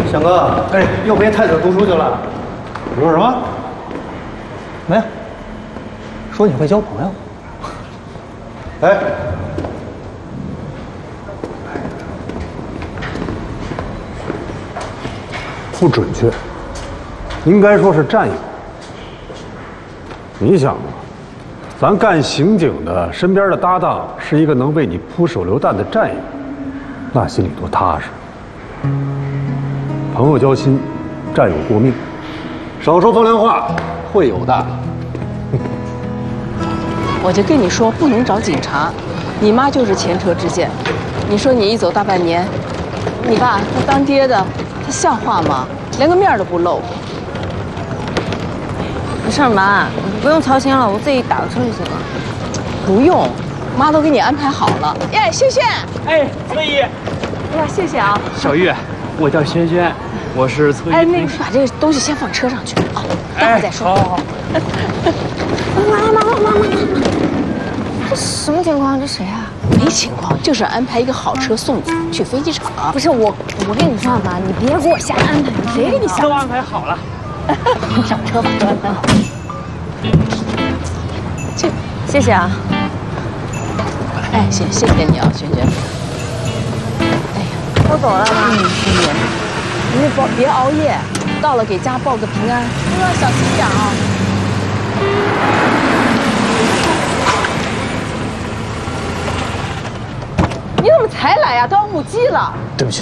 翔哥，哎，又陪太子读书去了。 你说什么？ 没有。说你会交朋友。 哎，不准确，应该说是战友。你想啊，咱干刑警的身边的搭档是一个能为你铺手榴弹的战友，那心里多踏实。朋友交心，战友过命，少说风凉话，会有的。 我就跟你说，不能找警察。你妈就是前车之鉴。你说你一走大半年，你爸他当爹的，他像话吗？连个面都不露。 没事，妈，你不用操心了，我自己打个车就行了。 不用，妈都给你安排好了。耶，萱萱。 哎，崔姨。 哎呀，谢谢啊。 小玉，我叫萱萱，我是崔姨。 哎，那个把这个东西先放车上去啊，待会儿再说。 好。 妈，这什么情况？这谁啊？ 没情况，就是安排一个好车送你去飞机场。 不是我跟你说妈，你别给我瞎安排。 谁给你瞎都安排好了。 上车吧，都安排好。谢谢啊。 哎，谢谢你啊，萱萱。哎呀， 我走了，妈。 萱萱，你别熬夜，到了给家报个平安，小心点啊。你怎么才来呀？都要误机了。 对不起。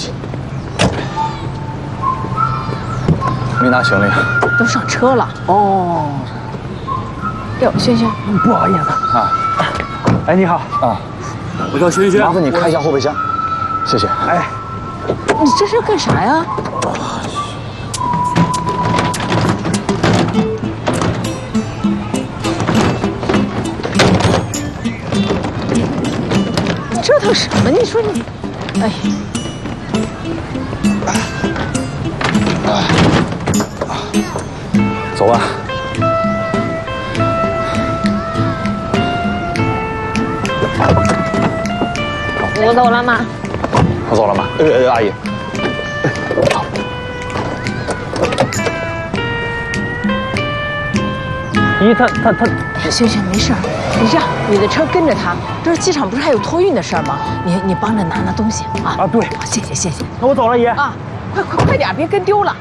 没拿行李。 都上车了。哦。哟，萱萱， 不好意思啊。哎，你好啊， 我叫萱萱， 麻烦你开一下后备箱，谢谢。哎， 你这是要干啥呀？折腾什么？你说你，哎， 走吧。 我走了，妈。 我走了吗？阿姨。好。 姨，他。 萱萱没事儿，你这样，你的车跟着他。这机场不是还有托运的事儿吗？你帮着拿东西啊。 啊，对。 好，谢谢。 那我走了，姨。 啊，快点，别跟丢了。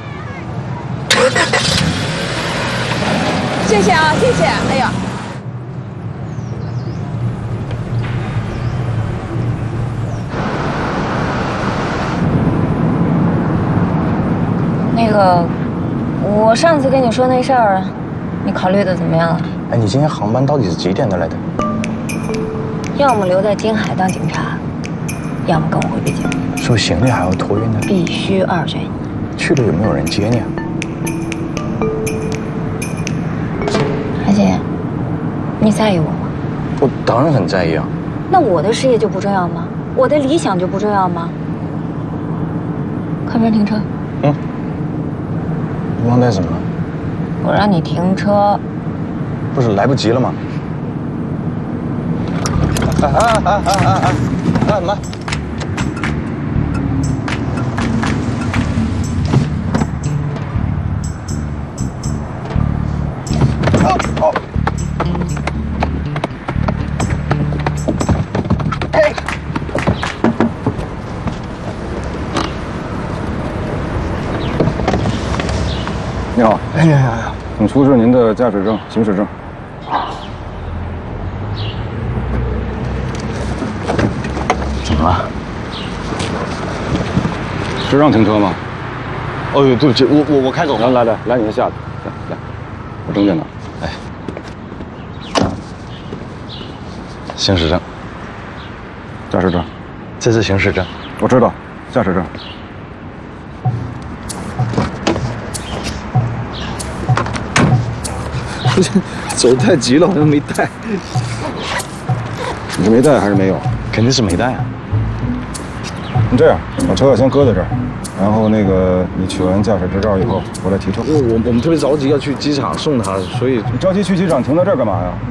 谢谢啊，谢谢。哎呀。 那个，我上次跟你说那事儿，你考虑的怎么样了？ 哎，你今天航班到底是几点的来的？ 要么留在京海当警察，要么跟我回北京。 收行李还要托运的？ 必须2选1。 去了有没有人接你啊？ 韩姐，你在意我吗？ 我当然很在意啊。 那我的事业就不重要吗？我的理想就不重要吗？靠边停车。 嗯。你忘带什么了？ 我让你停车。 不是来不及了吗？妈！哎！ 你好。 哎呀， 请出示您的驾驶证、行驶证。 怎么了？ 是让停车吗？ 哦，对不起，我开走。 来，你先下来，来，我证件拿。 哎，行驶证， 驾驶证， 这是行驶证。 我知道，驾驶证。 走太急了，好像没带。 你是没带还是没有？ 肯定是没带啊。 你这样，把车先搁在这儿，然后那个你取完驾驶执照以后，我来提车。 我们特别着急要去机场送他，所以你着急去机场，停在这儿干嘛呀？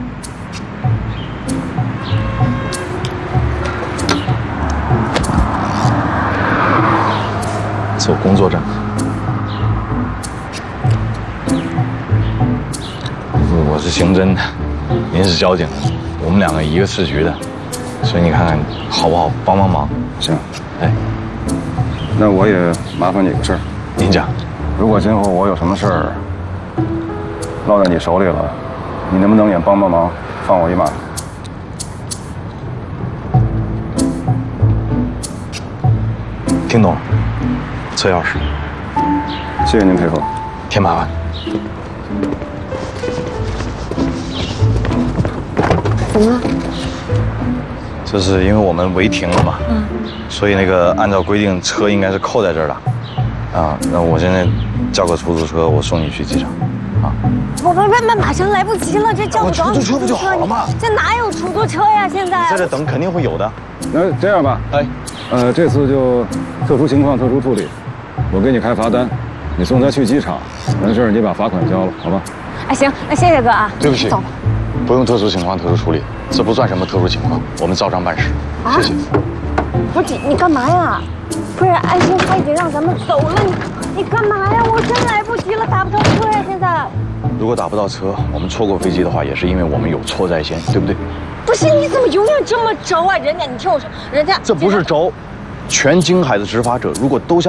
走工作证。我是刑侦的，您是交警的，我们两个一个市局的，所以你看看好不好？帮帮忙。 行， 哎， 那我也麻烦你个事儿。 您讲。 如果今后我有什么事儿落在你手里了，你能不能也帮帮忙，放我一马？ 听懂了。车钥匙。 谢谢您配合。 添麻烦。 怎么了？ 这是因为我们违停了嘛，所以那个按照规定车应该是扣在这儿的，啊，那我现在叫个出租车，我送你去机场，啊。 不，马上来不及了，这叫不着出租车不就好了吗？ 这哪有出租车呀？现在在这等肯定会有的。 那这样吧， 哎， 这次就特殊情况特殊处理，我给你开罚单，你送他去机场，完事儿你把罚款交了，好吧？ 哎，行，那谢谢哥啊。 对不起， 走吧。 不用特殊情况特殊处理，这不算什么特殊情况，我们照章办事。谢谢。 不是你干嘛呀？不是安心他已经让咱们走了，你干嘛呀？我真来不及了，打不着车呀！现在。 如果打不到车，我们错过飞机的话，也是因为我们有错在先，对不对？ 不是，你怎么永远这么轴啊？人家，你听我说，人家这不是轴，全京海的执法者如果都像